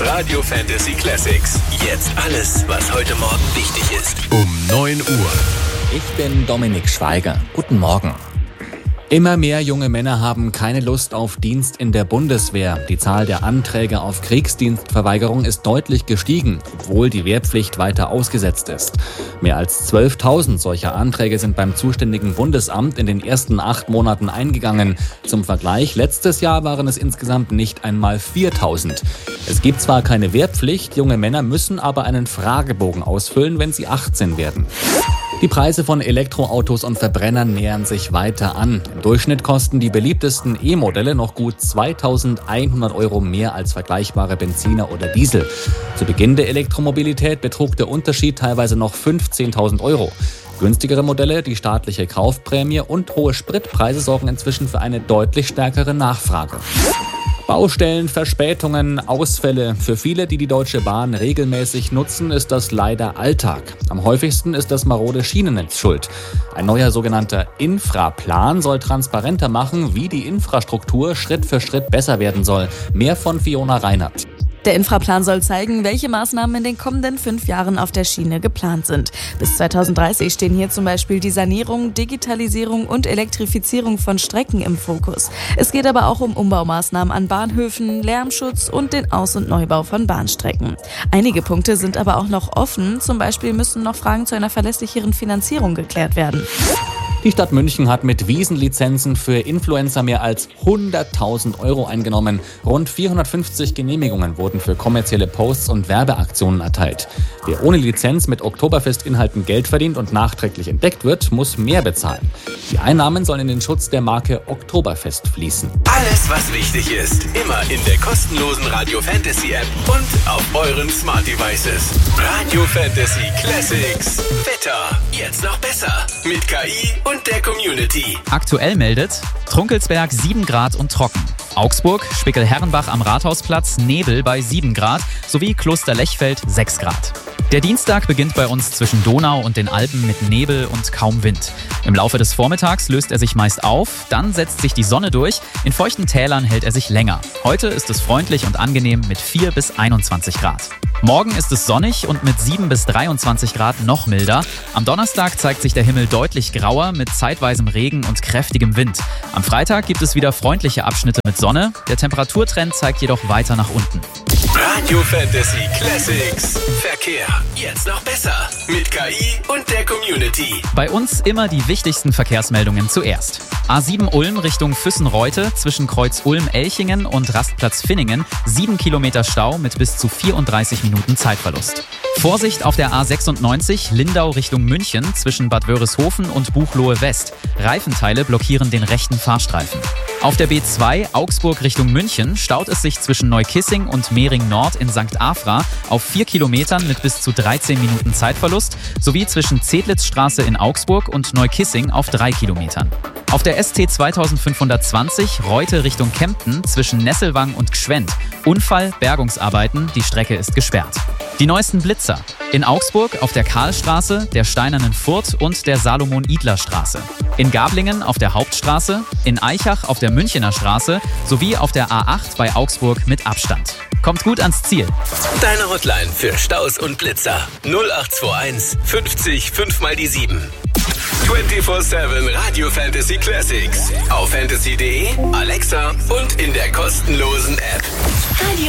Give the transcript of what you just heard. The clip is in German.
Radio Fantasy Classics. Jetzt alles, was heute Morgen wichtig ist. Um 9 Uhr. Ich bin Dominik Schweiger. Guten Morgen. Immer mehr junge Männer haben keine Lust auf Dienst in der Bundeswehr. Die Zahl der Anträge auf Kriegsdienstverweigerung ist deutlich gestiegen, obwohl die Wehrpflicht weiter ausgesetzt ist. Mehr als 12.000 solcher Anträge sind beim zuständigen Bundesamt in den ersten 8 Monaten eingegangen. Zum Vergleich, letztes Jahr waren es insgesamt nicht einmal 4.000. Es gibt zwar keine Wehrpflicht, junge Männer müssen aber einen Fragebogen ausfüllen, wenn sie 18 werden. Die Preise von Elektroautos und Verbrennern nähern sich weiter an. Im Durchschnitt kosten die beliebtesten E-Modelle noch gut 2.100 € mehr als vergleichbare Benziner oder Diesel. Zu Beginn der Elektromobilität betrug der Unterschied teilweise noch 15.000 €. Günstigere Modelle, die staatliche Kaufprämie und hohe Spritpreise sorgen inzwischen für eine deutlich stärkere Nachfrage. Baustellen, Verspätungen, Ausfälle. Für viele, die die Deutsche Bahn regelmäßig nutzen, ist das leider Alltag. Am häufigsten ist das marode Schienennetz schuld. Ein neuer sogenannter Infraplan soll transparenter machen, wie die Infrastruktur Schritt für Schritt besser werden soll. Mehr von Fiona Reinhardt. Der Infraplan soll zeigen, welche Maßnahmen in den kommenden 5 Jahren auf der Schiene geplant sind. Bis 2030 stehen hier zum Beispiel die Sanierung, Digitalisierung und Elektrifizierung von Strecken im Fokus. Es geht aber auch um Umbaumaßnahmen an Bahnhöfen, Lärmschutz und den Aus- und Neubau von Bahnstrecken. Einige Punkte sind aber auch noch offen. Zum Beispiel müssen noch Fragen zu einer verlässlicheren Finanzierung geklärt werden. Die Stadt München hat mit Wiesenlizenzen für Influencer mehr als 100.000 € eingenommen. Rund 450 Genehmigungen wurden für kommerzielle Posts und Werbeaktionen erteilt. Wer ohne Lizenz mit Oktoberfestinhalten Geld verdient und nachträglich entdeckt wird, muss mehr bezahlen. Die Einnahmen sollen in den Schutz der Marke Oktoberfest fließen. Alles, was wichtig ist, immer in der kostenlosen Radio Fantasy App und auf euren Smart Devices. Radio Fantasy Classics. Wetter. Jetzt noch besser. Mit KI und der Community. Aktuell meldet Trunkelsberg 7 Grad und trocken. Augsburg, Spickel-Herrenbach am Rathausplatz, Nebel bei 7 Grad sowie Kloster-Lechfeld 6 Grad. Der Dienstag beginnt bei uns zwischen Donau und den Alpen mit Nebel und kaum Wind. Im Laufe des Vormittags löst er sich meist auf, dann setzt sich die Sonne durch, in feuchten Tälern hält er sich länger. Heute ist es freundlich und angenehm mit 4 bis 21 Grad. Morgen ist es sonnig und mit 7 bis 23 Grad noch milder. Am Donnerstag zeigt sich der Himmel deutlich grauer mit zeitweisem Regen und kräftigem Wind. Am Freitag gibt es wieder freundliche Abschnitte mit Sonne. Der Temperaturtrend zeigt jedoch weiter nach unten. Radio Fantasy Classics. Verkehr. Jetzt noch besser. Mit KI und der Community. Bei uns immer die wichtigsten Verkehrsmeldungen zuerst. A7 Ulm Richtung Füssen-Reute zwischen Kreuz Ulm-Elchingen und Rastplatz Finningen. 7 Kilometer Stau mit bis zu 34 Minuten Zeitverlust. Vorsicht auf der A96 Lindau Richtung München zwischen Bad Wörishofen und Buchloe West. Reifenteile blockieren den rechten Fahrstreifen. Auf der B2 Augsburg Richtung München staut es sich zwischen Neukissing und Mehring Nord in St. Afra auf 4 Kilometern mit bis zu 13 Minuten Zeitverlust sowie zwischen Zedlitzstraße in Augsburg und Neukissing auf 3 Kilometern. Auf der ST 2520 Reute Richtung Kempten zwischen Nesselwang und Gschwend. Unfall, Bergungsarbeiten, die Strecke ist gesperrt. Die neuesten Blitzer. In Augsburg auf der Karlstraße, der Steinernen Furt und der Salomon-Idler-Straße. In Gablingen auf der Hauptstraße, in Aichach auf der Münchener Straße sowie auf der A8 bei Augsburg mit Abstand. Kommt gut ans Ziel. Deine Hotline für Staus und Blitzer. 0821 50 5 mal die 7. 24/7 Radio Fantasy Classics. Auf fantasy.de, Alexa und in der kostenlosen App. Radio